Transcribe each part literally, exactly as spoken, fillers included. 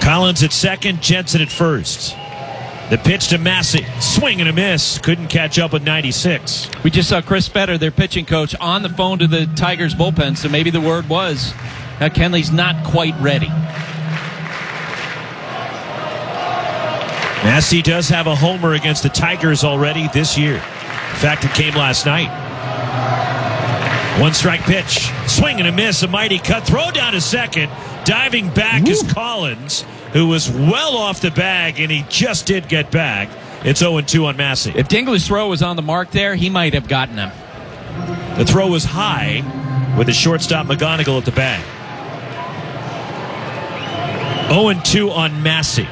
Collins at second, Jensen at first. The pitch to Massey. Swing and a miss. Couldn't catch up with ninety-six. We just saw Chris Fetter, their pitching coach, on the phone to the Tigers bullpen, so maybe the word was that Kenley's not quite ready. Massey does have a homer against the Tigers already this year. In fact, it came last night. One strike pitch. Swing and a miss. A mighty cut. Throw down to second. Diving back Ooh. is Collins, who was well off the bag, and he just did get back. It's oh and two on Massey. If Dingley's throw was on the mark there, he might have gotten him. The throw was high with the shortstop McGonigal at the bag. oh and two on Massey.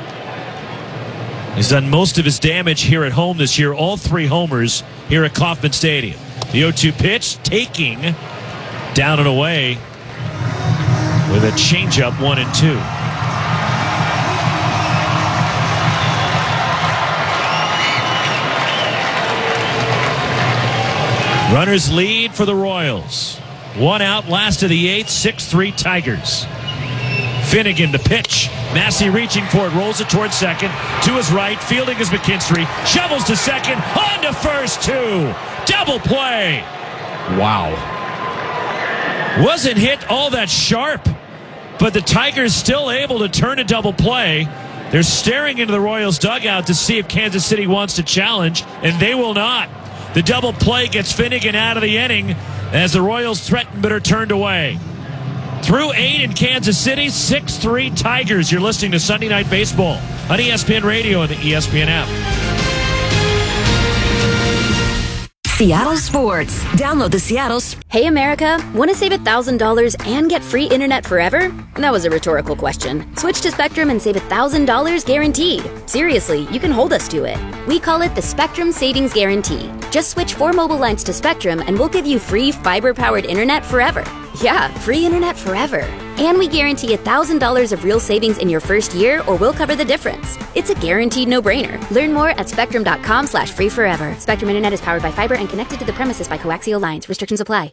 He's done most of his damage here at home this year. All three homers here at Kauffman Stadium. The oh two pitch, taking down and away with a changeup, one and two. Runners lead for the Royals. One out, last of the eighth, six three Tigers. Finnegan, the pitch. Massey reaching for it, rolls it towards second. To his right, fielding is McKinstry. Shovels to second, on to first, two. Double play. Wow. Wasn't hit all that sharp, but the Tigers still able to turn a double play. They're staring into the Royals dugout to see if Kansas City wants to challenge, and they will not. The double play gets Finnegan out of the inning as the Royals threaten but are turned away. Through eight in Kansas City, six three Tigers. You're listening to Sunday Night Baseball on E S P N Radio and the E S P N app. Seattle Sports. Download the Seattle. Hey, America. Want to save one thousand dollars and get free internet forever? That was a rhetorical question. Switch to Spectrum and save one thousand dollars guaranteed. Seriously, you can hold us to it. We call it the Spectrum Savings Guarantee. Just switch four mobile lines to Spectrum and we'll give you free fiber-powered internet forever. Yeah, free internet forever. And we guarantee one thousand dollars of real savings in your first year, or we'll cover the difference. It's a guaranteed no-brainer. Learn more at spectrum.com slash free forever. Spectrum Internet is powered by fiber and connected to the premises by coaxial lines. Restrictions apply.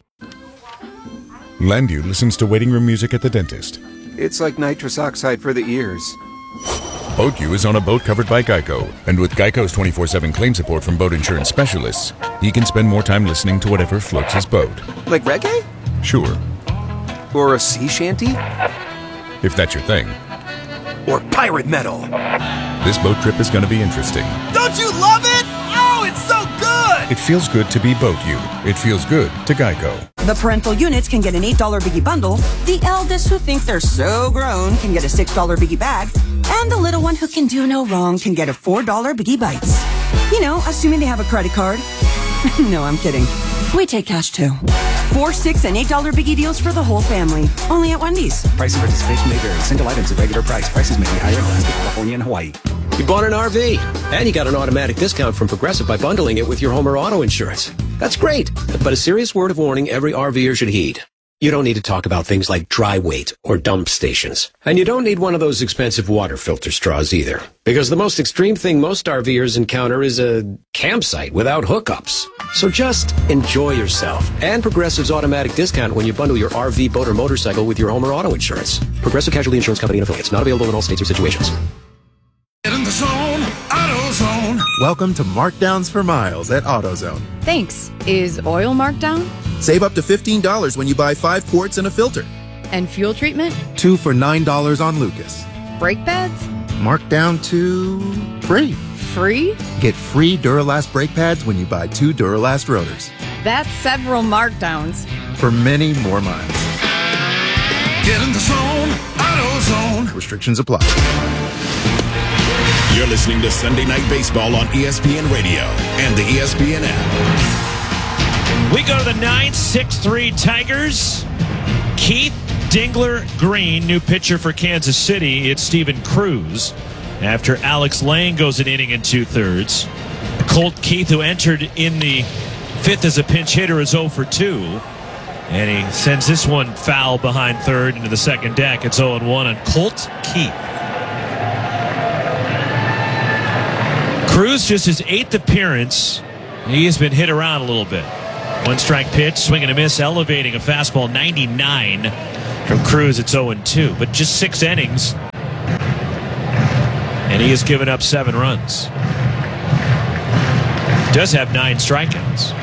Landu listens to waiting room music at the dentist. It's like nitrous oxide for the ears. BoatU is on a boat covered by Geico, and with Geico's twenty-four seven claim support from boat insurance specialists, he can spend more time listening to whatever floats his boat. Like reggae? Sure. Or a sea shanty? If that's your thing. Or pirate metal. This boat trip is going to be interesting. Don't you love it? Oh, it's so good! It feels good to be BoatU. It feels good to Geico. The parental units can get an eight dollar Biggie bundle. The eldest who think they're so grown can get a six dollar Biggie bag. And the little one who can do no wrong can get a four dollar Biggie Bites. You know, assuming they have a credit card. No, I'm kidding. We take cash too. Four, six, and eight dollar Biggie deals for the whole family. Only at Wendy's. Price and participation may vary. Single items at regular price. Prices may be higher in Alaska, California, and Hawaii. You bought an R V, and you got an automatic discount from Progressive by bundling it with your home or auto insurance. That's great, but a serious word of warning every RVer should heed. You don't need to talk about things like dry weight or dump stations. And you don't need one of those expensive water filter straws either. Because the most extreme thing most RVers encounter is a campsite without hookups. So just enjoy yourself and Progressive's automatic discount when you bundle your R V, boat, or motorcycle with your home or auto insurance. Progressive Casualty Insurance Company and affiliates. Not available in all states or situations. Get in the zone, AutoZone. Welcome to Markdowns for Miles at AutoZone. Thanks. Is oil marked down? Save up to fifteen dollars when you buy five quarts and a filter. And fuel treatment? Two for nine dollars on Lucas. Brake pads? Marked down to free. Free? Get free Duralast brake pads when you buy two Duralast rotors. That's several markdowns. For many more miles. Get in the zone, AutoZone. Restrictions apply. You're listening to Sunday Night Baseball on E S P N Radio and the E S P N app. We go to the ninth, six three Tigers. Keith Dingler Green, new pitcher for Kansas City. It's Steven Cruz. After Alex Lane goes an inning and two-thirds. Colt Keith, who entered in the fifth as a pinch hitter, is oh for two. And he sends this one foul behind third into the second deck. It's oh and one on Colt Keith. Cruz, just his eighth appearance. He has been hit around a little bit. One strike pitch, swing and a miss, elevating a fastball ninety-nine from Cruz. It's oh and two. But just six innings. And he has given up seven runs. Does have nine strikeouts.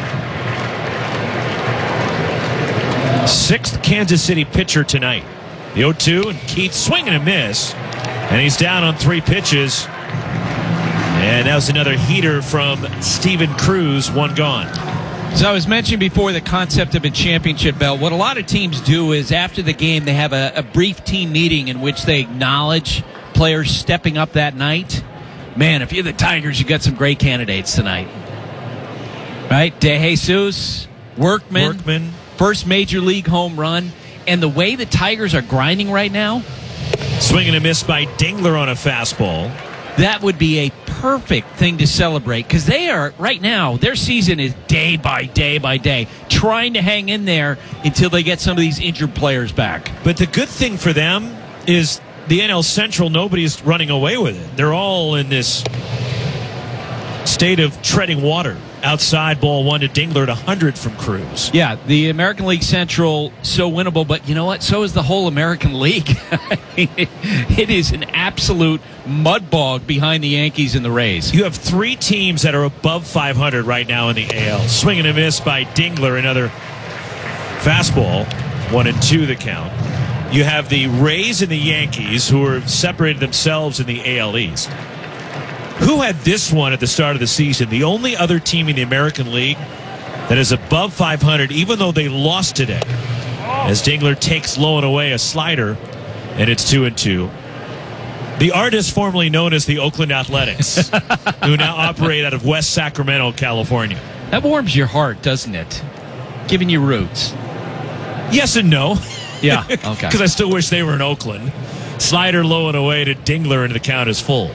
Sixth Kansas City pitcher tonight. The oh two, and Keith swinging a miss. And he's down on three pitches. And that was another heater from Steven Cruz, one gone. So I was mentioning before the concept of a championship belt. What a lot of teams do is after the game they have a, a brief team meeting in which they acknowledge players stepping up that night. Man, if you're the Tigers, you got some great candidates tonight. Right? De Jesus, Workman, Workman, first major league home run. And the way the Tigers are grinding right now. Swinging a miss by Dingler on a fastball. That would be a perfect thing to celebrate because they are, right now, their season is day by day by day, trying to hang in there until they get some of these injured players back. But the good thing for them is the N L Central, nobody's running away with it. They're all in this state of treading water. Outside, ball one to Dingler at one hundred from Cruz. Yeah, the American League Central, so winnable, but you know what? So is the whole American League. It is an absolute mud bog behind the Yankees and the Rays. You have three teams that are above five hundred right now in the A L. Swing and a miss by Dingler, another fastball, one and two the count. You have the Rays and the Yankees who have separated themselves in the A L East. Who had this one at the start of the season? The only other team in the American League that is above five hundred, even though they lost today, as Dingler takes low and away a slider, and it's two and two. The artist formerly known as the Oakland Athletics, who now operate out of West Sacramento, California. That warms your heart, doesn't it? Giving you roots. Yes and no. Yeah, okay. Because I still wish they were in Oakland. Slider low and away to Dingler, and the count is full.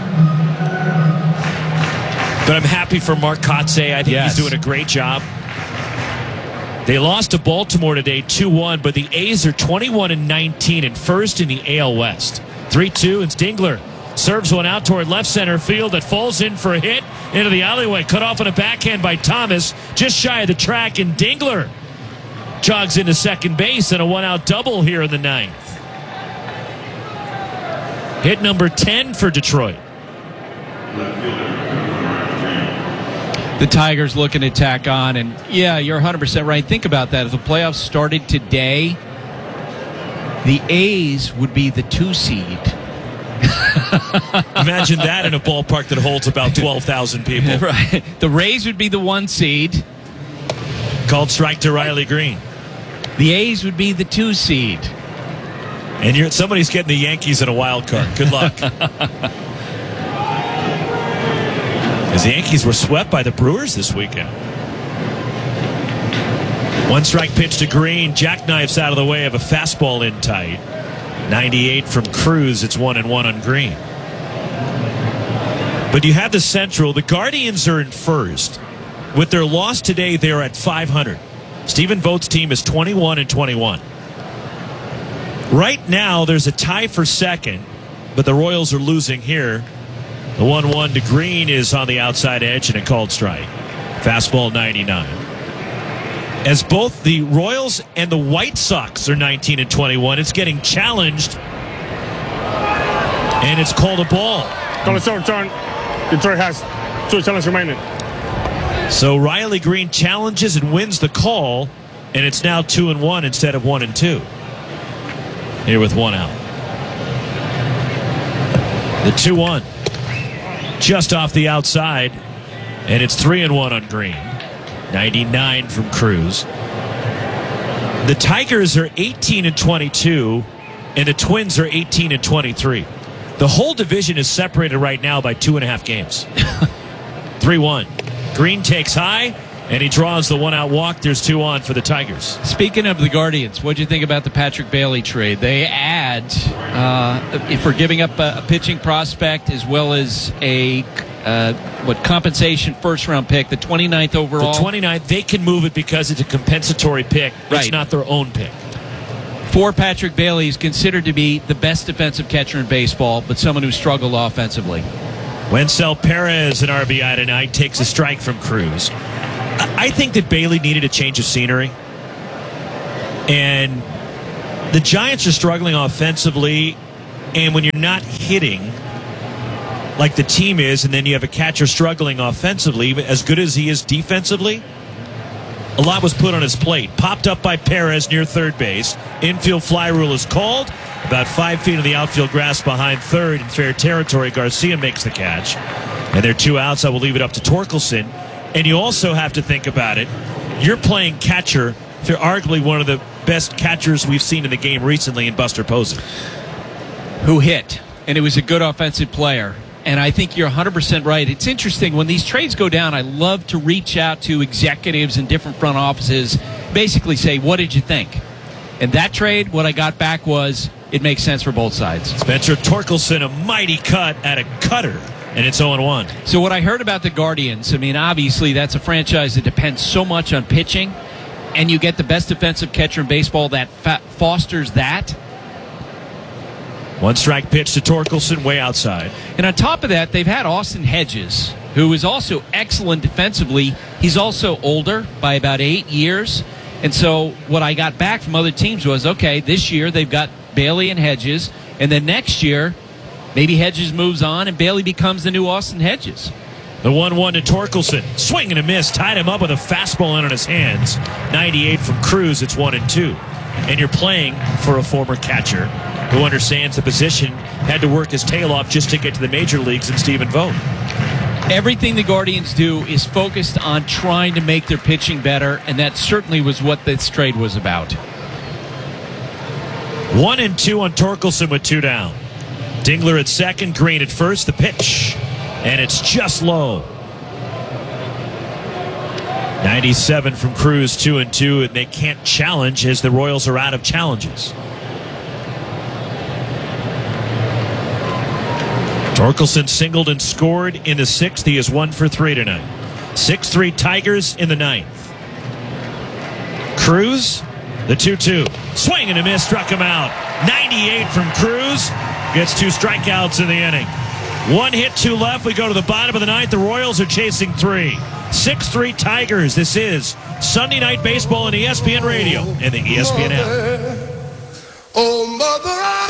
But I'm happy for Mark Kotsay. I think yes. he's doing a great job. They lost to Baltimore today two one, but the A's are twenty-one and nineteen and first in the A L West. three two, and Dingler serves one out toward left center field that falls in for a hit into the alleyway. Cut off on a backhand by Thomas, just shy of the track, and Dingler jogs into second base and a one-out double here in the ninth. Hit number ten for Detroit. The Tigers looking to tack on, and yeah, you're one hundred percent right. Think about that. If the playoffs started today, the A's would be the two seed. Imagine that in a ballpark that holds about twelve thousand people. Right. The Rays would be the one seed. Called strike to Riley Green. The A's would be the two seed. And you're, somebody's getting the Yankees in a wild card. Good luck. As the Yankees were swept by the Brewers this weekend. One strike pitch to Green. Jackknifes out of the way of a fastball in tight. ninety-eight from Cruz. It's one and one on Green. But you have the Central. The Guardians are in first. With their loss today, they're at five hundred. Stephen Vogt's team is twenty-one and twenty-one. Right now, there's a tie for second, but the Royals are losing here. The one one to Green is on the outside edge and a called strike. Fastball ninety-nine. As both the Royals and the White Sox are nineteen and twenty-one, it's getting challenged. And it's called a ball. Detroit has two challenges remaining. So Riley Green challenges and wins the call, and it's now two and one instead of one and two. Here with one out. The two one. Just off the outside, and it's three and one on Green. ninety-nine from Cruz. The Tigers are eighteen and twenty-two, and the Twins are eighteen and twenty-three. The whole division is separated right now by two and a half games. three one. Green takes high, and he draws the one-out walk. There's two on for the Tigers. Speaking of the Guardians, what do you think about the Patrick Bailey trade? They add, uh, for giving up a, a pitching prospect as well as a uh, what compensation first-round pick, the twenty-ninth overall. The twenty-ninth, they can move it because it's a compensatory pick. Right. It's not their own pick. For Patrick Bailey, he's considered to be the best defensive catcher in baseball, but someone who struggled offensively. Wencel Perez, an R B I tonight, takes a strike from Cruz. I think that Bailey needed a change of scenery. And the Giants are struggling offensively. And when you're not hitting, like the team is, and then you have a catcher struggling offensively, as good as he is defensively, a lot was put on his plate. Popped up by Perez near third base. Infield fly rule is called. About five feet of the outfield grass behind third in fair territory. Garcia makes the catch. And there are two outs. I will leave it up to Torkelson. And you also have to think about it. You're playing catcher for arguably one of the best catchers we've seen in the game recently in Buster Posey, who hit, and it was a good offensive player. And I think you're one hundred percent right. It's interesting. When these trades go down, I love to reach out to executives in different front offices, basically say, what did you think? And that trade, what I got back was, it makes sense for both sides. Spencer Torkelson, a mighty cut at a cutter, and it's oh and one. So what I heard about the Guardians, I mean, obviously that's a franchise that depends so much on pitching, and you get the best defensive catcher in baseball that fa- fosters that. One strike pitch to Torkelson, way outside. And on top of that, they've had Austin Hedges, who is also excellent defensively. He's also older by about eight years. And so what I got back from other teams was, okay, this year they've got Bailey and Hedges, and then next year maybe Hedges moves on and Bailey becomes the new Austin Hedges. The one one to Torkelson. Swing and a miss. Tied him up with a fastball in on his hands. ninety-eight from Cruz. It's one and two. And you're playing for a former catcher who understands the position, had to work his tail off just to get to the major leagues in Stephen Vogt. Everything the Guardians do is focused on trying to make their pitching better, and that certainly was what this trade was about. One and two on Torkelson with two down. Dingler at second, Green at first. The pitch, and it's just low. ninety-seven from Cruz, two and two, and they can't challenge as the Royals are out of challenges. Torkelson singled and scored in the sixth. He is one for three tonight. six three Tigers in the ninth. Cruz, the two two. Swing and a miss, struck him out. ninety-eight from Cruz. Gets two strikeouts in the inning. One hit, two left. We go to the bottom of the ninth. The Royals are chasing three. six three Tigers. This is Sunday Night Baseball on E S P N Radio and the E S P N app. Oh, mother,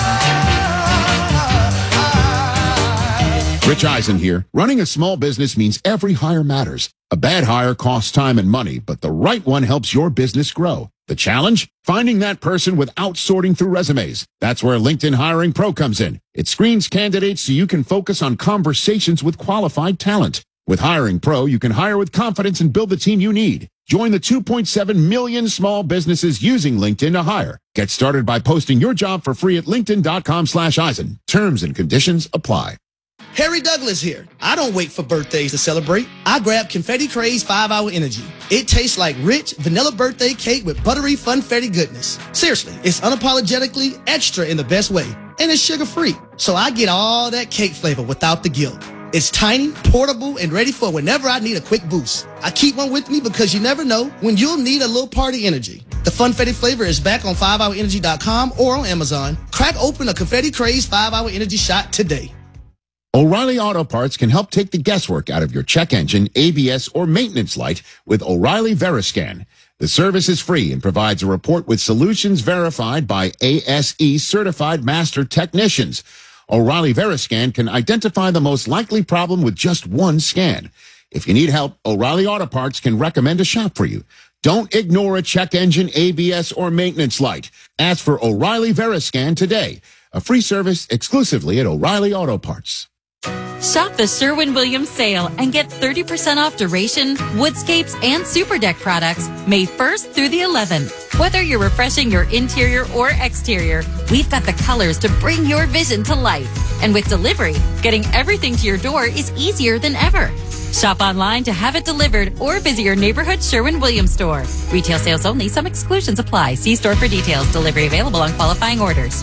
Rich Eisen here. Running a small business means every hire matters. A bad hire costs time and money, but the right one helps your business grow. The challenge? Finding that person without sorting through resumes. That's where LinkedIn Hiring Pro comes in. It screens candidates so you can focus on conversations with qualified talent. With Hiring Pro, you can hire with confidence and build the team you need. Join the two point seven million small businesses using LinkedIn to hire. Get started by posting your job for free at linkedin.com slash Eisen. Terms and conditions apply. Harry Douglas here. I don't wait for birthdays to celebrate. I grab Confetti Craze five hour Energy. It tastes like rich vanilla birthday cake with buttery funfetti goodness. Seriously, it's unapologetically extra in the best way. And it's sugar-free. So I get all that cake flavor without the guilt. It's tiny, portable, and ready for whenever I need a quick boost. I keep one with me because you never know when you'll need a little party energy. The Funfetti flavor is back on five hour energy dot com or on Amazon. Crack open a Confetti Craze five hour Energy shot today. O'Reilly Auto Parts can help take the guesswork out of your check engine, A B S, or maintenance light with O'Reilly Veriscan. The service is free and provides a report with solutions verified by A S E certified master technicians. O'Reilly Veriscan can identify the most likely problem with just one scan. If you need help, O'Reilly Auto Parts can recommend a shop for you. Don't ignore a check engine, A B S, or maintenance light. Ask for O'Reilly Veriscan today. A free service exclusively at O'Reilly Auto Parts. Shop the Sherwin-Williams sale and get thirty percent off Duration, Woodscapes, and Super Deck products May first through the eleventh. Whether you're refreshing your interior or exterior, we've got the colors to bring your vision to life. And with delivery, getting everything to your door is easier than ever. Shop online to have it delivered or visit your neighborhood Sherwin-Williams store. Retail sales only. Some exclusions apply. See store for details. Delivery available on qualifying orders.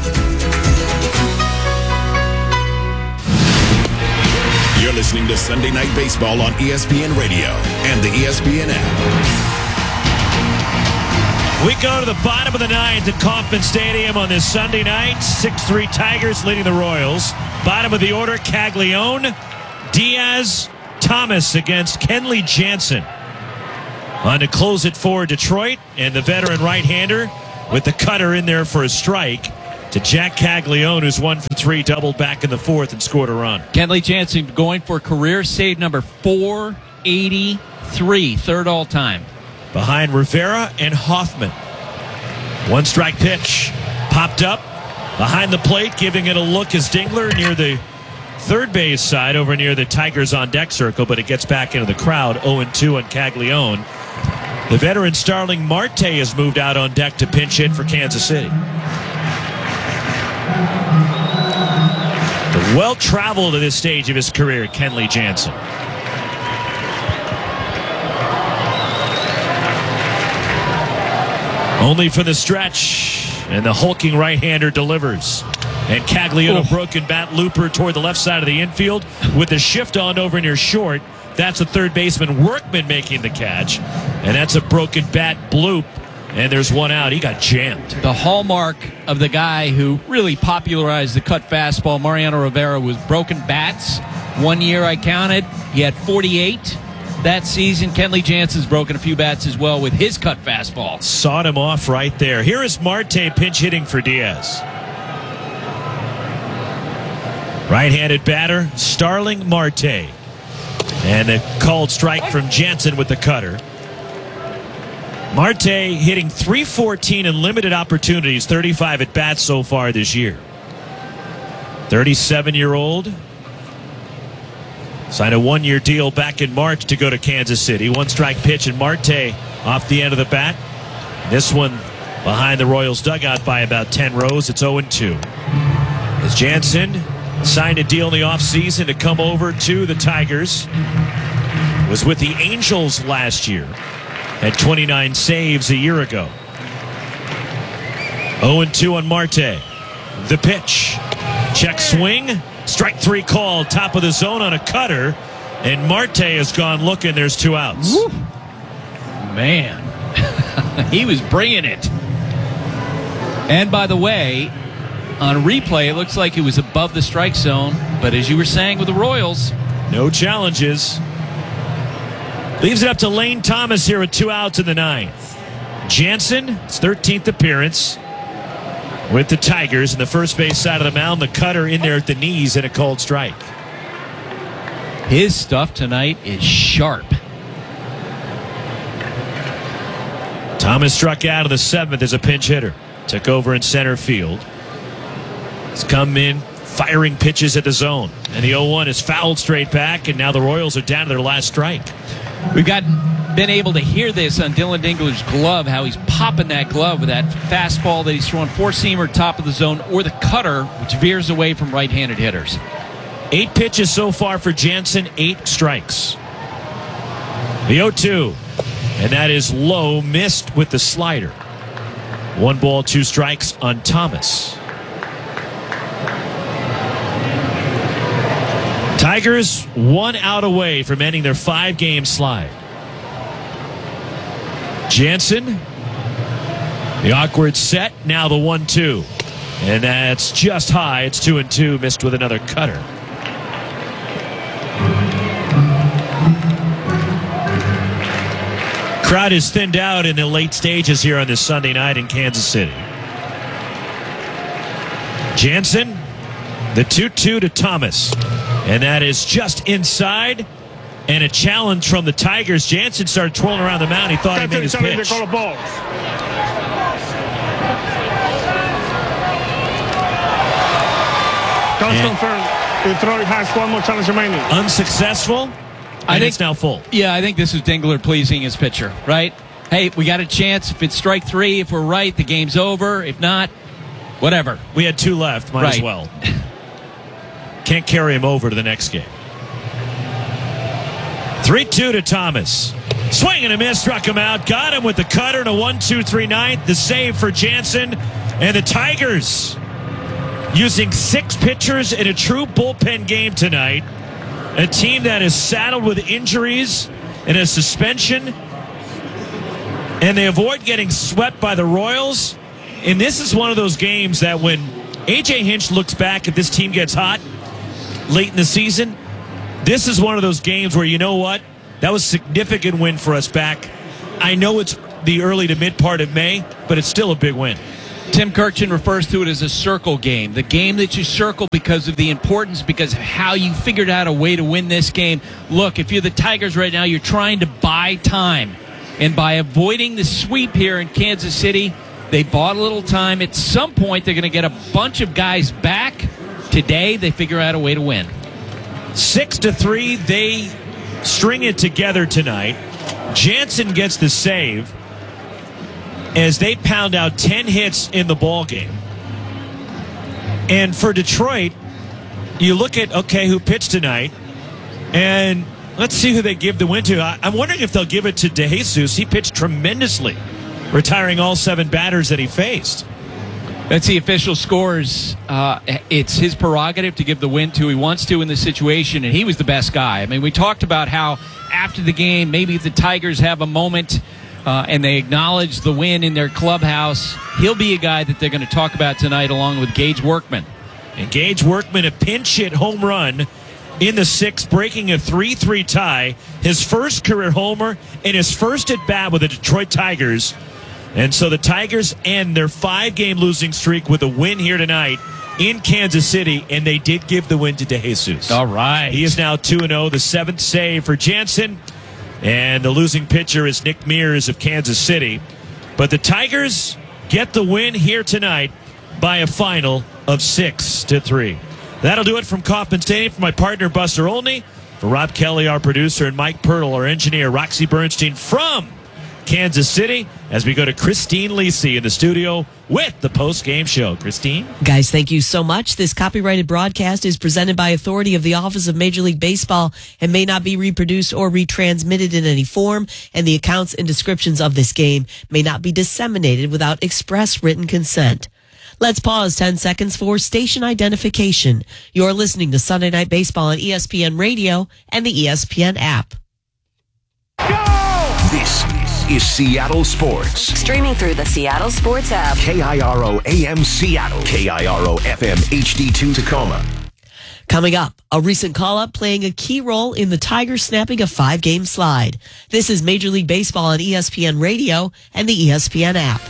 You're listening to Sunday Night Baseball on E S P N Radio and the E S P N app. We go to the bottom of the ninth at Kauffman Stadium on this Sunday night. six three Tigers leading the Royals. Bottom of the order, Caglione, Diaz, Thomas against Kenley Jansen. On to close it for Detroit, and the veteran right-hander with the cutter in there for a strike. to Jack Caglione, who's one for three, doubled back in the fourth and scored a run. Kenley Jansen going for career save number four eighty-three, third all time. Behind Rivera and Hoffman. One strike pitch. Popped up behind the plate, giving it a look is Dingler near the third base side over near the Tigers on deck circle, but it gets back into the crowd. oh and two on Caglione. The veteran Starling Marte has moved out on deck to pinch hit for Kansas City. The well-traveled at this stage of his career, Kenley Jansen. Only for the stretch, and the hulking right-hander delivers. And Caglione, oh. broken bat looper toward the left side of the infield with the shift on over near short. That's a third baseman Workman making the catch, and that's a broken bat bloop. And there's one out. He got jammed. The hallmark of the guy who really popularized the cut fastball, Mariano Rivera, was broken bats. One year I counted, he had forty-eight. That season, Kenley Jansen's broken a few bats as well with his cut fastball. Sawed him off right there. Here is Marte pinch hitting for Diaz. Right-handed batter, Starling Marte. And a called strike from Jansen with the cutter. Marte hitting three fourteen in limited opportunities, thirty-five at bats so far this year. thirty-seven-year-old. Signed a one-year deal back in March to go to Kansas City. One strike pitch, and Marte off the end of the bat. This one behind the Royals dugout by about ten rows. It's oh and two. As Jansen signed a deal in the offseason to come over to the Tigers. Was with the Angels last year. Had twenty-nine saves a year ago. oh and two on Marte. The pitch. Check swing. Strike three called. Top of the zone on a cutter. And Marte has gone looking. There's two outs. Woo. Man. He was bringing it. And by the way, on replay, it looks like it was above the strike zone. But as you were saying with the Royals, no challenges. Leaves it up to Lane Thomas here with two outs in the ninth. Jansen, his thirteenth appearance with the Tigers in the first base side of the mound. The cutter in there at the knees and a called strike. His stuff tonight is sharp. Thomas struck out in the seventh as a pinch hitter. Took over in center field. He's come in firing pitches at the zone. And the oh one is fouled straight back, and now the Royals are down to their last strike. We've got been able to hear this on Dylan Dingler's glove, how he's popping that glove with that fastball that he's throwing four-seamer top of the zone, or the cutter, which veers away from right-handed hitters. Eight pitches so far for Jansen, eight strikes. The oh two, and that is low, missed with the slider. One ball, two strikes on Thomas. Tigers one out away from ending their five-game slide. Jansen, the awkward set, now the one two. And that's just high. It's two and two, missed with another cutter. Crowd is thinned out in the late stages here on this Sunday night in Kansas City. Jansen, the two two to Thomas. And that is just inside. And a challenge from the Tigers. Jansen started twirling around the mound. He thought he made his pitch. Confirmed. Detroit has one more challenge remaining. Unsuccessful. And I think it's now full. Yeah, I think this is Dingler pleasing his pitcher, right? Hey, we got a chance. If it's strike three, if we're right, the game's over. If not, whatever. We had two left. Might right. as well. Can't carry him over to the next game. three two to Thomas. Swing and a miss, struck him out. Got him with the cutter and a one two three ninth. The save for Jansen. And the Tigers using six pitchers in a true bullpen game tonight. A team that is saddled with injuries and a suspension. And they avoid getting swept by the Royals. And this is one of those games that when A J Hinch looks back, if this team gets hot late in the season, this is one of those games where, you know what, that was a significant win for us back. I know it's the early to mid part of May, but it's still a big win. Tim Kirchin refers to it as a circle game. The game that you circle because of the importance, because of how you figured out a way to win this game. Look, if you're the Tigers right now, you're trying to buy time. And by avoiding the sweep here in Kansas City, they bought a little time. At some point, they're going to get a bunch of guys back. Today, they figure out a way to win. Six to three, they string it together tonight. Jansen gets the save as they pound out ten hits in the ball game. And for Detroit, you look at, okay, who pitched tonight, and let's see who they give the win to. I, I'm wondering if they'll give it to DeJesus. He pitched tremendously, retiring all seven batters that he faced. That's the official scores. Uh, it's his prerogative to give the win to who he wants to in this situation, and he was the best guy. I mean, we talked about how after the game, maybe if the Tigers have a moment uh, and they acknowledge the win in their clubhouse, he'll be a guy that they're going to talk about tonight along with Gage Workman. And Gage Workman, a pinch hit home run in the sixth, breaking a three three tie. His first career homer and his first at bat with the Detroit Tigers. And so the Tigers end their five-game losing streak with a win here tonight in Kansas City, and they did give the win to DeJesus. All right. He is now two and oh, the seventh save for Jansen, and the losing pitcher is Nick Mears of Kansas City. But the Tigers get the win here tonight by a final of six to three. That'll do it from Kauffman Stadium. For my partner, Buster Olney, for Rob Kelly, our producer, and Mike Pirtle, our engineer, Roxy Bernstein from Kansas City, as we go to Christine Lisi in the studio with the post-game show. Christine? Guys, thank you so much. This copyrighted broadcast is presented by authority of the Office of Major League Baseball and may not be reproduced or retransmitted in any form, and the accounts and descriptions of this game may not be disseminated without express written consent. Let's pause ten seconds for station identification. You're listening to Sunday Night Baseball on E S P N Radio and the E S P N app. This is Seattle Sports. Streaming through the Seattle Sports app. K I R O A M Seattle. K I R O F M H D two Tacoma. Coming up, a recent call-up playing a key role in the Tigers snapping a five-game slide. This is Major League Baseball on E S P N Radio and the E S P N app.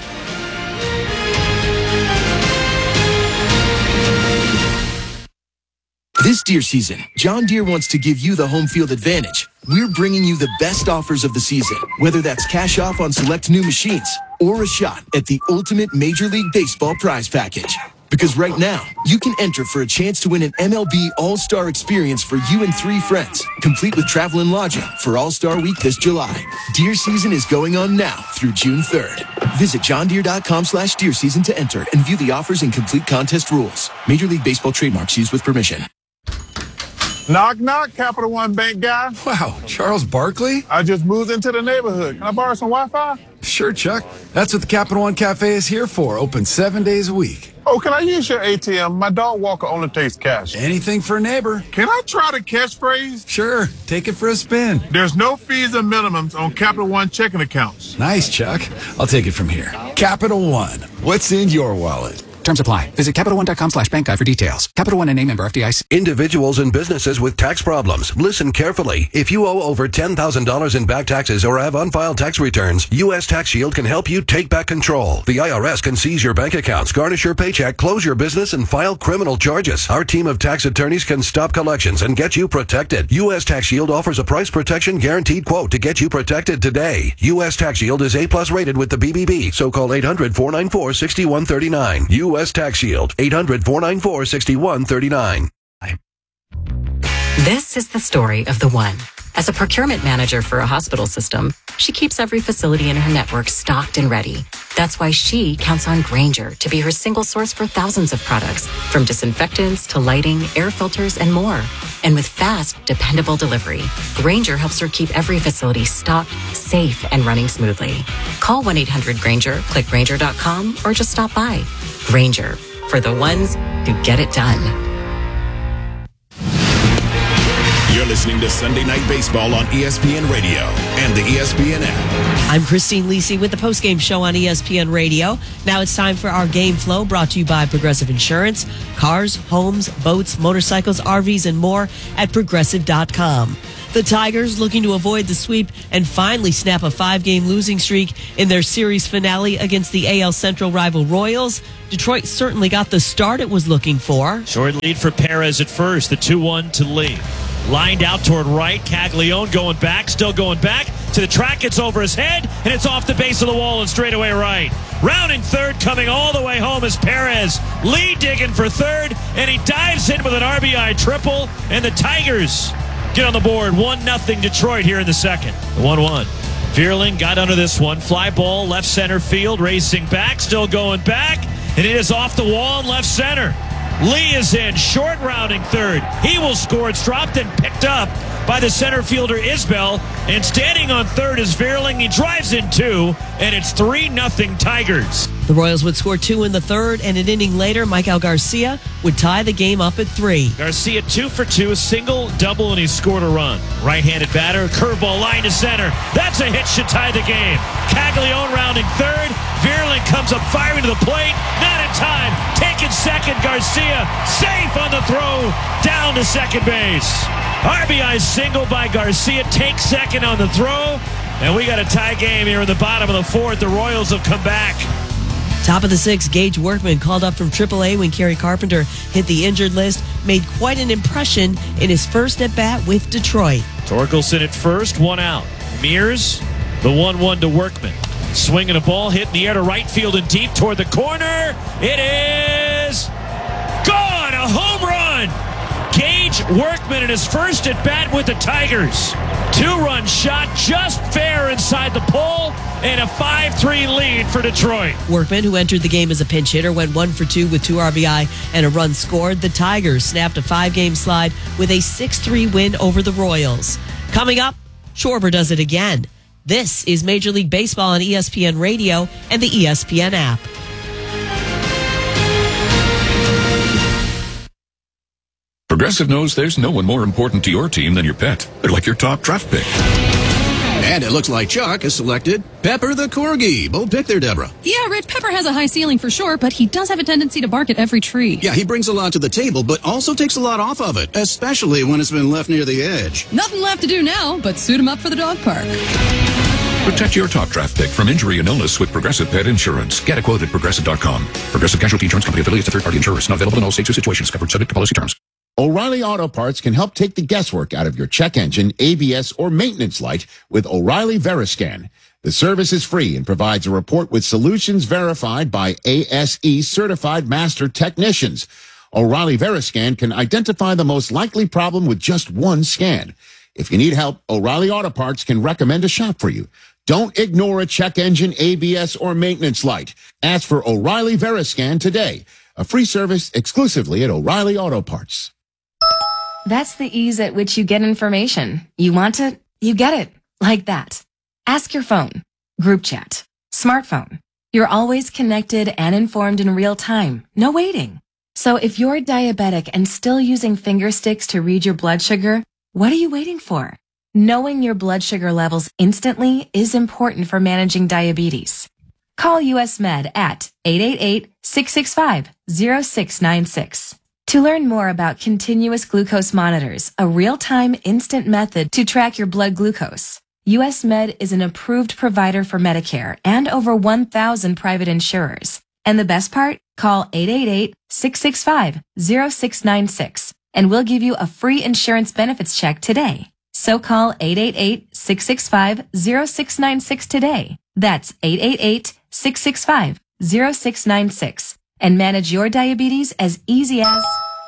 This deer season, John Deere wants to give you the home field advantage. We're bringing you the best offers of the season, whether that's cash off on select new machines or a shot at the ultimate Major League Baseball prize package. Because right now, you can enter for a chance to win an M L B All-Star experience for you and three friends, complete with travel and lodging for All-Star Week this July. Deer season is going on now through June third. Visit johndeere.com slash deer season to enter and view the offers and complete contest rules. Major League Baseball trademarks used with permission. Knock, knock, Capital One Bank guy. Wow, Charles Barkley? I just moved into the neighborhood. Can I borrow some Wi-Fi? Sure, Chuck. That's what the Capital One Cafe is here for. Open seven days a week. Oh, can I use your A T M? My dog walker only takes cash. Anything for a neighbor. Can I try the catchphrase? Sure. Take it for a spin. There's no fees or minimums on Capital One checking accounts. Nice, Chuck. I'll take it from here. Capital One. What's in your wallet? Terms apply. Visit Capital One dot com slash bank guide for details. Capital One and A member F D I C. Individuals and businesses with tax problems. Listen carefully. If you owe over ten thousand dollars in back taxes or have unfiled tax returns, U S Tax Shield can help you take back control. The I R S can seize your bank accounts, garnish your paycheck, close your business, and file criminal charges. Our team of tax attorneys can stop collections and get you protected. U S Tax Shield offers a price protection guaranteed quote to get you protected today. U S Tax Shield is A plus rated with the B B B, so call eight hundred, four nine four, six one three nine. U S Tax Shield, eight hundred, four nine four, six one three nine. This is the story of the one. As a procurement manager for a hospital system, she keeps every facility in her network stocked and ready. That's why she counts on Grainger to be her single source for thousands of products, from disinfectants to lighting, air filters, and more. And with fast, dependable delivery, Grainger helps her keep every facility stocked, safe, and running smoothly. Call one eight hundred Grainger, click Grainger dot com, or just stop by. Grainger, for the ones who get it done. You're listening to Sunday Night Baseball on E S P N Radio and the E S P N app. I'm Christine Lisi with the postgame show on E S P N Radio. Now it's time for our game flow, brought to you by Progressive Insurance. Cars, homes, boats, motorcycles, R Vs, and more at progressive dot com. The Tigers looking to avoid the sweep and finally snap a five-game losing streak in their series finale against the A L Central rival Royals. Detroit certainly got the start it was looking for. Short lead for Perez at first, the two one to Lee. Lined out toward right, Caglione going back, still going back to the track. It's over his head, and it's off the base of the wall and straight away right. Rounding third, coming all the way home is Perez. Lee digging for third, and he dives in with an R B I triple, and the Tigers get on the board. one nothing Detroit here in the second. The one one. Vierling got under this one. Fly ball, left center field, racing back, still going back, and it is off the wall in left center. Lee is in, short rounding third. He will score. It's dropped and picked up by the center fielder Isbell, and standing on third is Vierling. He drives in two, and it's three nothing Tigers. The Royals would score two in the third, and an inning later, Michael Garcia would tie the game up at three. Garcia two for two, a single, double, and he scored a run. Right-handed batter, curveball line to center. That's a hit, should tie the game. Caglione rounding third. Vierling comes up firing to the plate. Not in time. Taking second. Garcia safe on the throw down to second base. R B I single by Garcia. Takes second on the throw. And we got a tie game here in the bottom of the fourth. The Royals have come back. Top of the sixth, Gage Workman, called up from triple A when Kerry Carpenter hit the injured list, made quite an impression in his first at-bat with Detroit. Torkelson at first, one out. Mears, the one one to Workman. Swinging a ball, hit in the air to right field and deep toward the corner. It is gone! A home run! Gage Workman in his first at-bat with the Tigers. Two-run shot, just fair inside the pole, and a five three lead for Detroit. Workman, who entered the game as a pinch hitter, went one for two with two R B I and a run scored. The Tigers snapped a five-game slide with a six three win over the Royals. Coming up, Schwarber does it again. This is Major League Baseball on E S P N Radio and the E S P N app. Progressive knows there's no one more important to your team than your pet. They're like your top draft pick. And it looks like Chuck has selected Pepper the Corgi. Bold pick there, Deborah. Yeah, Rich, Pepper has a high ceiling for sure, but he does have a tendency to bark at every tree. Yeah, he brings a lot to the table, but also takes a lot off of it, especially when it's been left near the edge. Nothing left to do now but suit him up for the dog park. Protect your top draft pick from injury and illness with Progressive Pet Insurance. Get a quote at progressive dot com. Progressive Casualty Insurance Company affiliates of third-party insurers. Not available in all states or situations. Covered subject to policy terms. O'Reilly Auto Parts can help take the guesswork out of your check engine, A B S, or maintenance light with O'Reilly Veriscan. The service is free and provides a report with solutions verified by A S E certified master technicians. O'Reilly Veriscan can identify the most likely problem with just one scan. If you need help, O'Reilly Auto Parts can recommend a shop for you. Don't ignore a check engine, A B S, or maintenance light. Ask for O'Reilly Veriscan today. A free service exclusively at O'Reilly Auto Parts. That's the ease at which you get information. You want it, you get it. Like that. Ask your phone. Group chat. Smartphone. You're always connected and informed in real time. No waiting. So if you're diabetic and still using finger sticks to read your blood sugar, what are you waiting for? Knowing your blood sugar levels instantly is important for managing diabetes. Call U S Med at eight eight eight, six six five, zero six nine six. To learn more about continuous glucose monitors, a real-time instant method to track your blood glucose, U S Med is an approved provider for Medicare and over one thousand private insurers. And the best part? Call eight eight eight, six six five, zero six nine six and we'll give you a free insurance benefits check today. So call eight eight eight, six six five, zero six nine six today. That's eight eight eight, six six five, zero six nine six. And manage your diabetes as easy as...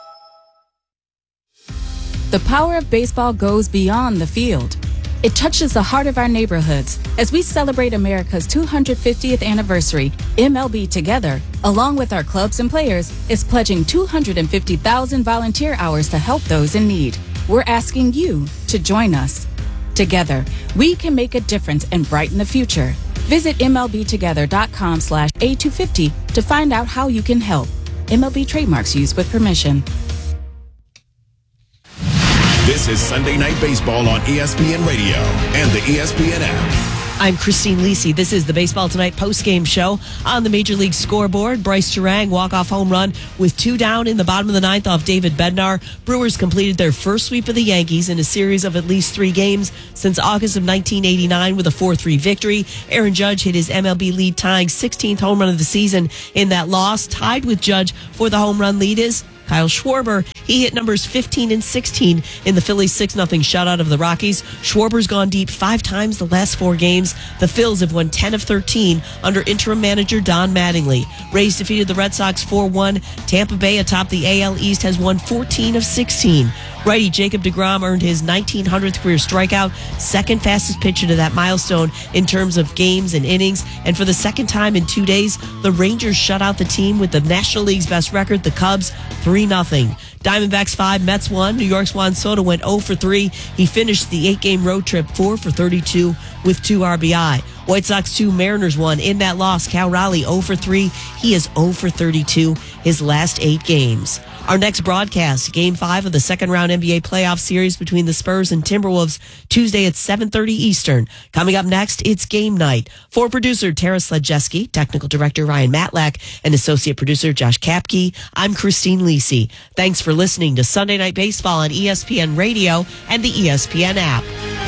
The power of baseball goes beyond the field. It touches the heart of our neighborhoods. As we celebrate America's two hundred fiftieth anniversary, M L B Together, along with our clubs and players, is pledging two hundred fifty thousand volunteer hours to help those in need. We're asking you to join us. Together, we can make a difference and brighten the future. Visit M L B together dot com slash A two fifty to find out how you can help. M L B trademarks used with permission. This is Sunday Night Baseball on E S P N Radio and the E S P N app. I'm Christine Lisi. This is the Baseball Tonight postgame show on the Major League Scoreboard. Bryce Turang, walk-off home run with two down in the bottom of the ninth off David Bednar. Brewers completed their first sweep of the Yankees in a series of at least three games since August of nineteen eighty-nine with a four three victory. Aaron Judge hit his M L B lead tying sixteenth home run of the season in that loss. Tied with Judge for the home run lead is Kyle Schwarber. He hit numbers fifteen and sixteen in the Phillies six nothing shutout of the Rockies. Schwarber's gone deep five times the last four games. The Phils have won ten of thirteen under interim manager Don Mattingly. Rays defeated the Red Sox four one. Tampa Bay atop the A L East has won fourteen of sixteen. Righty Jacob deGrom earned his nineteen hundredth career strikeout, second fastest pitcher to that milestone in terms of games and innings. And for the second time in two days, the Rangers shut out the team with the National League's best record, the Cubs, three nothing. Diamondbacks five, Mets one. New York's Juan Soto went oh for three. He finished the eight-game road trip four for thirty-two with two R B I. White Sox two, Mariners one. In that loss, Cal Raleigh oh for three. He is oh for thirty-two his last eight games. Our next broadcast, Game five of the second-round N B A playoff series between the Spurs and Timberwolves, Tuesday at seven thirty Eastern. Coming up next, it's game night. For producer Tara Sledjeski, technical director Ryan Matlack, and associate producer Josh Kapke, I'm Christine Lisi. Thanks for listening to Sunday Night Baseball on E S P N Radio and the E S P N app.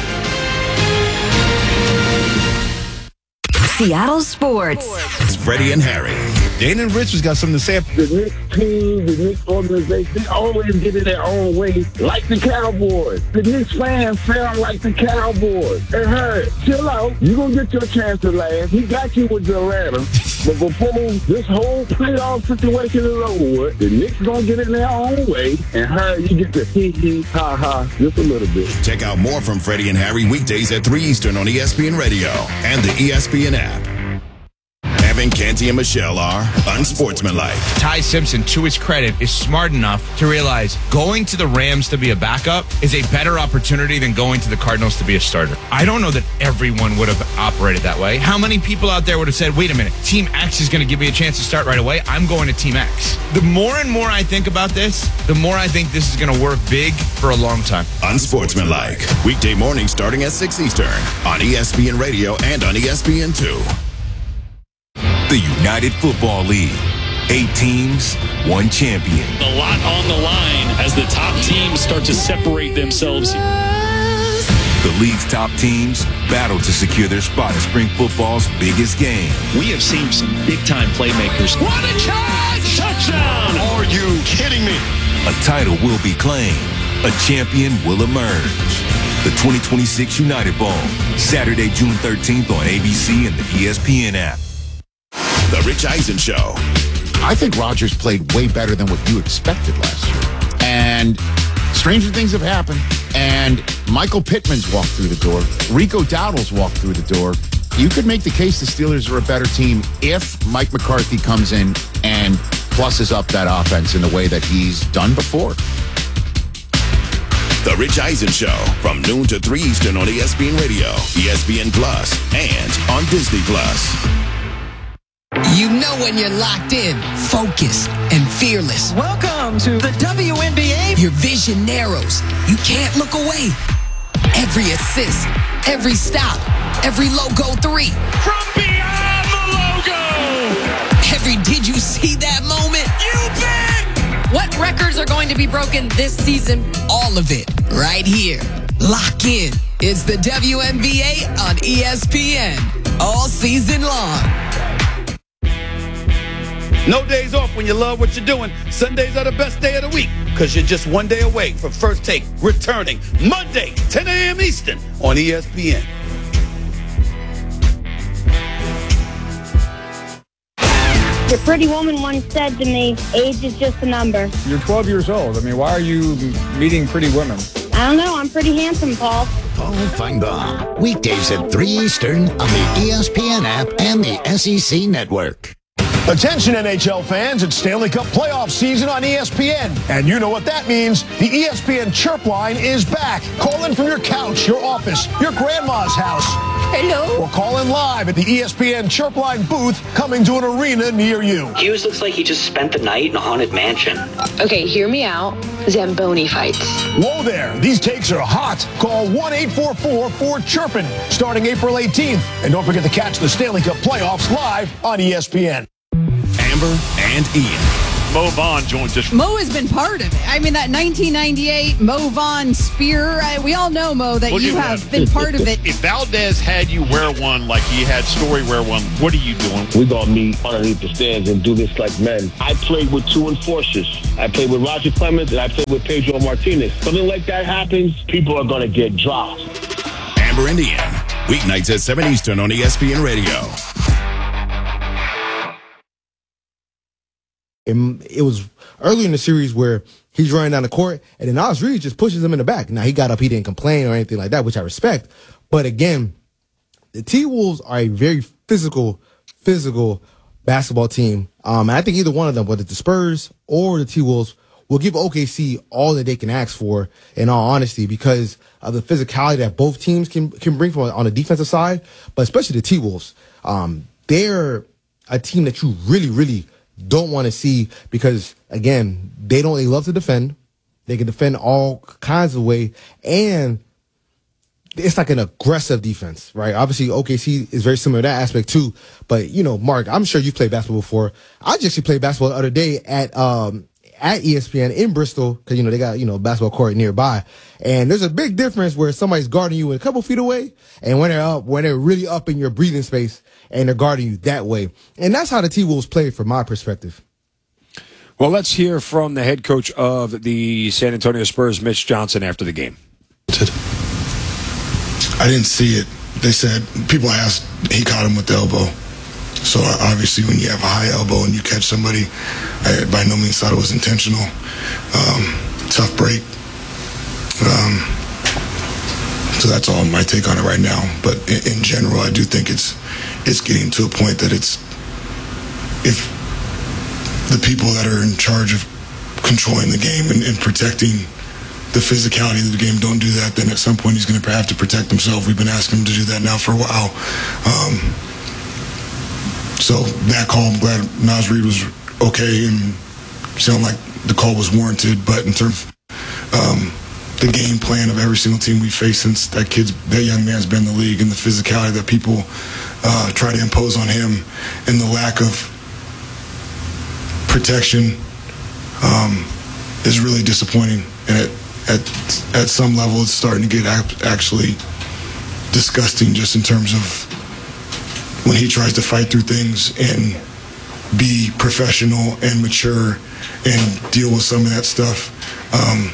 Seattle Sports. It's Freddie and Harry. Dana and Richards got something to say. The Knicks team, the Knicks organization, they always get in their own way, like the Cowboys. The Knicks fans sound like the Cowboys. Hey, Harry, chill out. You're going to get your chance to laugh. He got you with Atlanta. But before this whole playoff situation is over with, the Knicks going to get in their own way. And Harry, you get to hee hee ha ha just a little bit. Check out more from Freddie and Harry weekdays at three Eastern on E S P N Radio and the E S P N app. Evan, Canty, and Michelle are unsportsmanlike. Ty Simpson, to his credit, is smart enough to realize going to the Rams to be a backup is a better opportunity than going to the Cardinals to be a starter. I don't know that everyone would have operated that way. How many people out there would have said, wait a minute, Team X is going to give me a chance to start right away. I'm going to Team X. The more and more I think about this, the more I think this is going to work big for a long time. Unsportsmanlike. Weekday morning starting at six Eastern on E S P N Radio and on E S P N two. The United Football League. Eight teams, one champion. A lot on the line as the top teams start to separate themselves. The league's top teams battle to secure their spot at spring football's biggest game. We have seen some big-time playmakers. What a catch! Touchdown! Are you kidding me? A title will be claimed. A champion will emerge. The twenty twenty-six United Bowl, Saturday, June thirteenth on A B C and the E S P N app. The Rich Eisen Show. I think Rodgers played way better than what you expected last year. And stranger things have happened. And Michael Pittman's walked through the door. Rico Dowdle's walked through the door. You could make the case the Steelers are a better team if Mike McCarthy comes in and plusses up that offense in the way that he's done before. The Rich Eisen Show from noon to three Eastern on E S P N Radio, E S P N Plus, and on Disney Plus. You know when you're locked in, focused, and fearless. Welcome to the W N B A. Your vision narrows. You can't look away. Every assist, every stop, every logo three. From beyond the logo. Every did you see that moment? You bet. What records are going to be broken this season? All of it right here. Lock in. It's the W N B A on E S P N. All season long. No days off when you love what you're doing. Sundays are the best day of the week because you're just one day away from First Take returning Monday, ten a.m. Eastern on E S P N. The pretty woman once said to me, age is just a number. You're twelve years old. I mean, why are you meeting pretty women? I don't know. I'm pretty handsome, Paul. Paul Feinbaum. Weekdays at three Eastern on the E S P N app and the S E C network. Attention N H L fans, it's Stanley Cup playoff season on E S P N. And you know what that means. The E S P N Chirp line is back. Call in from your couch, your office, your grandma's house. Hello. Or call in live at the E S P N Chirp line booth coming to an arena near you. Hughes looks like he just spent the night in a haunted mansion. Okay, hear me out. Zamboni fights. Whoa there. These takes are hot. Call one eight four four four chirpin starting April eighteenth. And don't forget to catch the Stanley Cup playoffs live on E S P N. Amber and Ian. Mo Vaughn joins us. Mo has been part of it. I mean, that nineteen ninety-eight Mo Vaughn spear, I, we all know, Mo, that Look you at have that. been part of it. If Valdez had you wear one like he had Story wear one, what are you doing? We're going to meet underneath the stands and do this like men. I played with two enforcers. I played with Roger Clemens and I played with Pedro Martinez. Something like that happens, people are going to get dropped. Amber and Ian. Weeknights at seven Eastern on E S P N Radio. And it was early in the series where he's running down the court, and then Naz Reid just pushes him in the back. Now, he got up, he didn't complain or anything like that, which I respect. But again, the T-Wolves are a very physical, physical basketball team. Um, and I think either one of them, whether it's the Spurs or the T-Wolves, will give O K C all that they can ask for, in all honesty, because of the physicality that both teams can can bring from on the defensive side, but especially the T-Wolves. Um, they're a team that you really, really don't want to see because, again, they don't. They love to defend. They can defend all kinds of way, and it's like an aggressive defense, right? Obviously, O K C is very similar to that aspect too. But you know, Mark, I'm sure you've played basketball before. I just actually played basketball the other day at um at E S P N in Bristol because you know they got you know a basketball court nearby, and there's a big difference where somebody's guarding you a couple feet away, and when they're up, when they're really up in your breathing space. And they're guarding you that way. And that's how the T-Wolves play from my perspective. Well, let's hear from the head coach of the San Antonio Spurs, Mitch Johnson, after the game. I didn't see it. They said, people asked, he caught him with the elbow. So obviously when you have a high elbow and you catch somebody, I by no means thought it was intentional. Um, tough break. Um, so that's all my take on it right now. But in, in general, I do think it's it's getting to a point that it's, if the people that are in charge of controlling the game and, and protecting the physicality of the game don't do that, then at some point he's going to have to protect himself. We've been asking him to do that now for a while. Um, so that call, I'm glad Naz Reid was okay and sounded like the call was warranted. But in terms of um, the game plan of every single team we face since that kid's, that young man's been in the league, and the physicality that people uh, try to impose on him, and the lack of protection um, is really disappointing. And at, at at some level, it's starting to get actually disgusting, just in terms of when he tries to fight through things and be professional and mature and deal with some of that stuff. Um,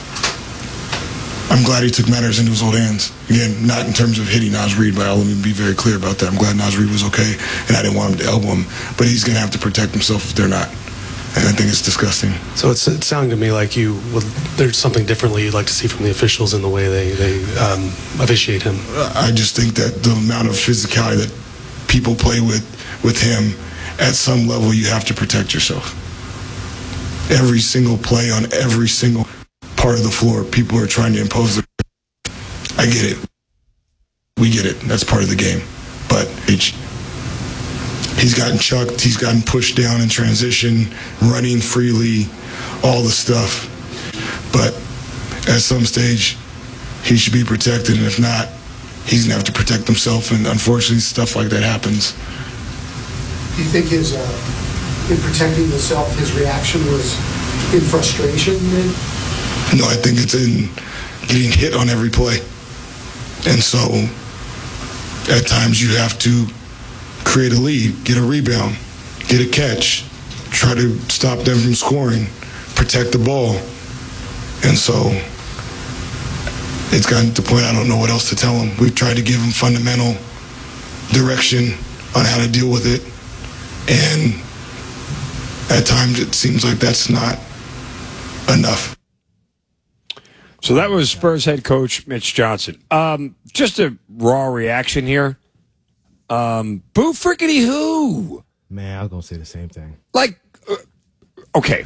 I'm glad he took matters into his own hands. Again, not in terms of hitting Naz Reid, but I'll let me be very clear about that. I'm glad Naz Reid was okay, and I didn't want him to elbow him. But he's going to have to protect himself if they're not. And I think it's disgusting. So it's, it's sounding to me like you would, there's something differently you'd like to see from the officials in the way they, they um, officiate him. I just think that the amount of physicality that people play with with him, at some level you have to protect yourself. Every single play on every single part of the floor, people are trying to impose their... I get it. We get it. That's part of the game. But it's, he's gotten chucked, he's gotten pushed down in transition, running freely, all the stuff. But at some stage, he should be protected, and if not, he's going to have to protect himself, and unfortunately stuff like that happens. Do you think his, uh, in protecting himself, his reaction was in frustration then? No, I think it's in getting hit on every play. And so at times you have to create a lead, get a rebound, get a catch, try to stop them from scoring, protect the ball. And so it's gotten to the point I don't know what else to tell him. We've tried to give him fundamental direction on how to deal with it. And at times it seems like that's not enough. So that was Spurs head coach Mitch Johnson. Um, just a raw reaction here. Um, boo frickety who? Man, I was going to say the same thing. Like, uh, okay.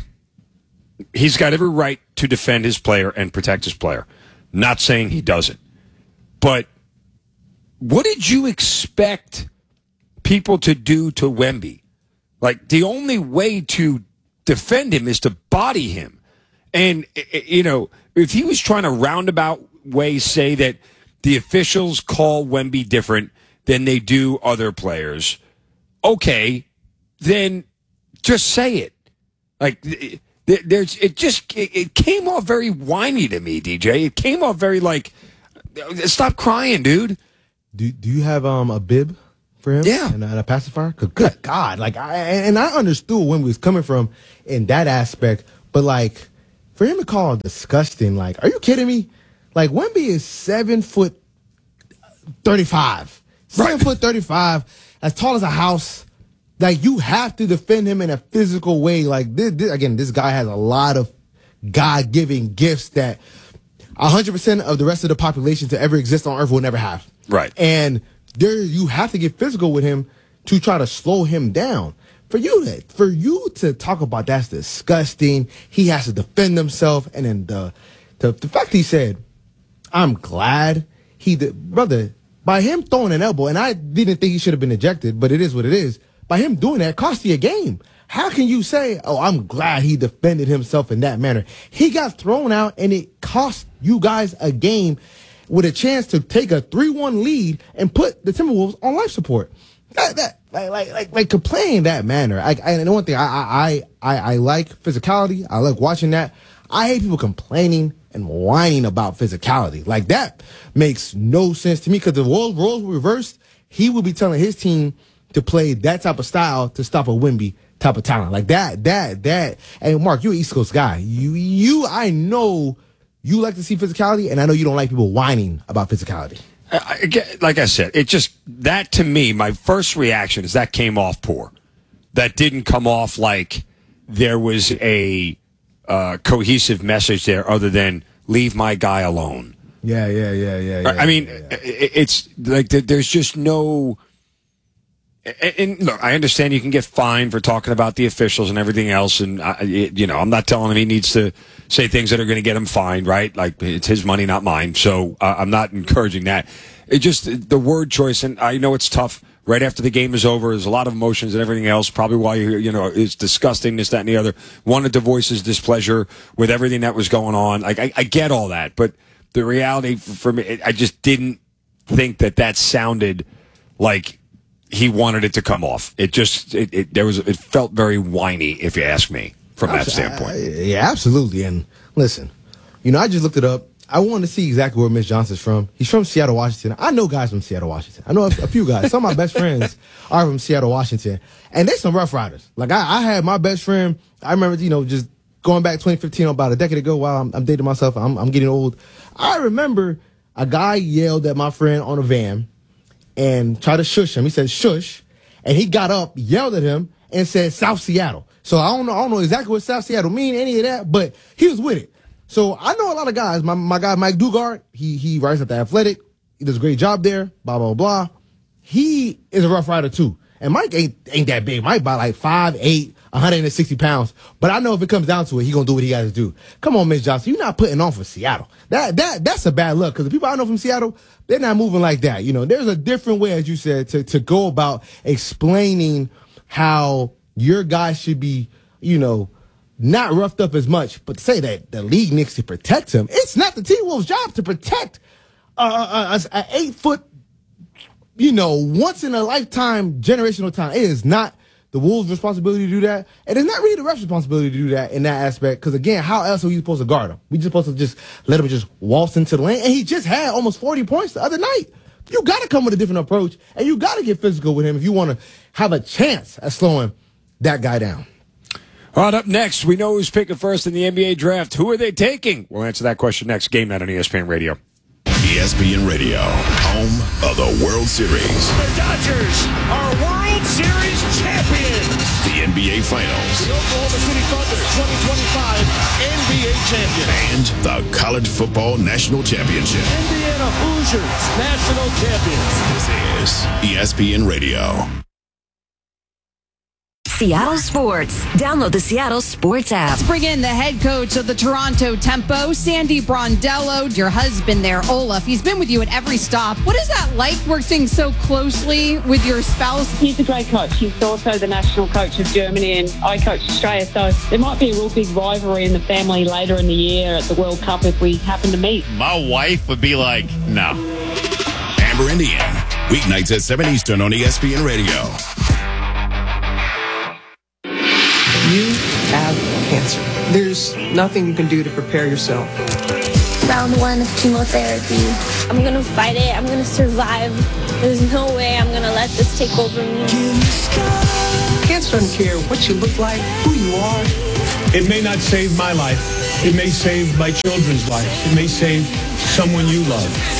He's got every right to defend his player and protect his player. Not saying he doesn't. But what did you expect people to do to Wemby? Like, the only way to defend him is to body him. And, you know, if he was trying to roundabout way say that the officials call Wemby different than they do other players, okay, then just say it. Like, there's, it just, it came off very whiny to me, D J. It came off very like, stop crying, dude. Do Do you have um a bib for him? Yeah, and a, and a pacifier. Cause good God, like I and I understood when we was coming from in that aspect, but like for him to call it disgusting, like, are you kidding me? Like Wemby is seven foot thirty five, seven right. foot thirty five, as tall as a house. Like, you have to defend him in a physical way. Like, this, this, again, this guy has a lot of God-given gifts that one hundred percent of the rest of the population to ever exist on Earth will never have. Right. And there, you have to get physical with him to try to slow him down. For you to, for you to talk about that's disgusting, he has to defend himself. And then the, the, the fact he said, I'm glad he did, brother, by him throwing an elbow, and I didn't think he should have been ejected, but it is what it is. By him doing that, cost you a game. How can you say, oh, I'm glad he defended himself in that manner? He got thrown out, and it cost you guys a game with a chance to take a three one lead and put the Timberwolves on life support. That, that, like, like, like, like complaining in that manner. I, I, and one thing, I, I, I, I like physicality. I like watching that. I hate people complaining and whining about physicality. Like, that makes no sense to me, because if roles, roles were reversed, he would be telling his team to play that type of style to stop a Wemby type of talent. Like that, that, that. And Mark, you're an East Coast guy. You, you, I know you like to see physicality, and I know you don't like people whining about physicality. I, I, like I said, it just, that to me, my first reaction is that came off poor. That didn't come off like there was a uh, cohesive message there other than leave my guy alone. Yeah, yeah, yeah, yeah. yeah I mean, yeah, yeah. It, it's like there's just no. And, and look, I understand you can get fined for talking about the officials and everything else, and I, it, you know, I'm not telling him he needs to say things that are going to get him fined, right? Like, it's his money, not mine. So uh, I'm not encouraging that. It just the word choice, and I know it's tough. Right after the game is over, there's a lot of emotions and everything else. Probably why you you know it's disgusting, this, that, and the other. Wanted to voice his displeasure with everything that was going on. Like, I, I get all that, but the reality for me, I just didn't think that that sounded like he wanted it to come off. It just, it, it there was, it felt very whiny, if you ask me, from that standpoint. Yeah, absolutely. And listen, you know, I just looked it up. I wanted to see exactly where Mitch Johnson's from. He's from Seattle, Washington. I know guys from Seattle, Washington. I know a, a few guys. Some of my best friends are from Seattle, Washington. And they're some rough riders. Like, I, I had my best friend, I remember, you know, just going back twenty fifteen, about a decade ago, while I'm, I'm dating myself, I'm, I'm getting old. I remember a guy yelled at my friend on a van and tried to shush him. He said, shush. And he got up, yelled at him, and said, South Seattle. So I don't know, I don't know exactly what South Seattle mean, any of that, but he was with it. So I know a lot of guys. My my guy, Mike Dugard, he he writes at The Athletic. He does a great job there, blah, blah, blah. He is a rough rider, too. And Mike ain't ain't that big. Mike by like five eight, one hundred sixty pounds. But I know if it comes down to it, he going to do what he got to do. Come on, Mitch Johnson. You're not putting on for Seattle. That that That's a bad look, because the people I know from Seattle, they're not moving like that. You know, there's a different way, as you said, to, to go about explaining how your guy should be, you know, not roughed up as much, but to say that the league needs to protect him. It's not the T-Wolves' job to protect uh, an eight-foot, you know, once-in-a-lifetime generational talent. It is not the Wolves' responsibility to do that. And it's not really the ref's responsibility to do that in that aspect, because, again, how else are we supposed to guard him? We just supposed to just let him just waltz into the lane. And he just had almost forty points the other night. You got to come with a different approach, and you got to get physical with him if you want to have a chance at slowing that guy down. All right, up next, we know who's picking first in the N B A draft. Who are they taking? We'll answer that question next. Game Night on E S P N Radio. E S P N Radio, home of the World Series. The Dodgers are World Series champions. The N B A Finals. The Oklahoma City Thunder, twenty twenty-five N B A champions. And the College Football National Championship. Indiana Hoosiers, national champions. This is E S P N Radio. Seattle Sports. Download the Seattle Sports app. Let's bring in the head coach of the Toronto Tempo, Sandy Brondello, your husband there, Olaf. He's been with you at every stop. What is that like, working so closely with your spouse? He's a great coach. He's also the national coach of Germany, and I coach Australia, so there might be a real big rivalry in the family later in the year at the World Cup if we happen to meet. My wife would be like, no. Amber and Ian, weeknights at seven Eastern on E S P N Radio. You have cancer. There's nothing you can do to prepare yourself. Round one of chemotherapy. I'm going to fight it. I'm going to survive. There's no way I'm going to let this take over me. Cancer doesn't care what you look like, who you are. It may not save my life. It may save my children's lives. It may save someone you love.